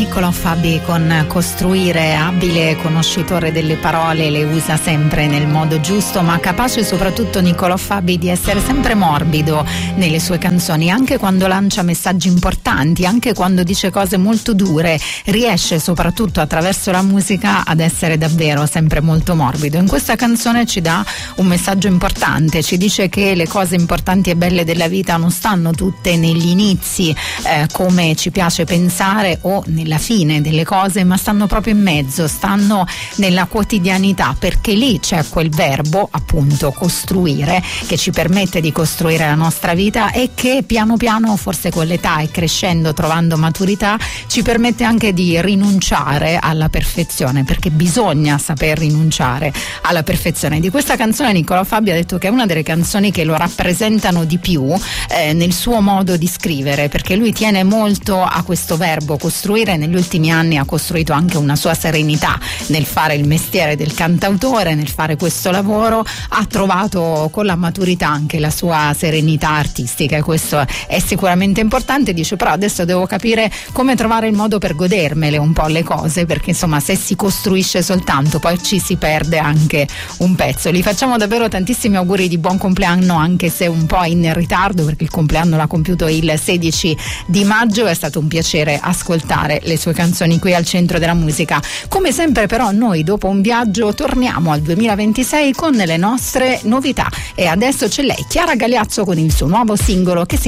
Niccolò Fabi con Costruire, abile conoscitore delle parole, le usa sempre nel modo giusto, ma capace soprattutto Niccolò Fabi di essere sempre morbido nelle sue canzoni, anche quando lancia messaggi importanti, anche quando dice cose molto dure, riesce soprattutto attraverso la musica ad essere davvero sempre molto morbido. In questa canzone ci dà un messaggio importante, ci dice che le cose importanti e belle della vita non stanno tutte negli inizi, come ci piace pensare, o nella fine delle cose, ma stanno proprio in mezzo, stanno nella quotidianità, perché lì c'è quel verbo, appunto, costruire, che ci permette di costruire la nostra vita e che piano piano, forse con l'età e crescendo, trovando maturità, ci permette anche di rinunciare alla perfezione, perché bisogna saper rinunciare alla perfezione. Di questa canzone Niccolò Fabi ha detto che è una delle canzoni che lo rappresentano di più nel suo modo di scrivere, perché lui tiene molto a questo verbo costruire. Negli ultimi anni ha costruito anche una sua serenità nel fare il mestiere del cantautore, nel fare questo lavoro, ha trovato con la maturità anche la sua serenità artistica, e questo è sicuramente importante. Dice: però adesso devo capire come trovare il modo per godermele un po' le cose, perché insomma se si costruisce soltanto poi ci si perde anche un pezzo. Gli facciamo davvero tantissimi auguri di buon compleanno, anche se un po' in ritardo, perché il compleanno l'ha compiuto il 16 di maggio. È stato un piacere ascoltare le sue canzoni qui al Centro della Musica. Come sempre però noi dopo un viaggio torniamo al 2026 con le nostre novità, e adesso c'è lei, Chiara Galeazzo, con il suo nuovo singolo che si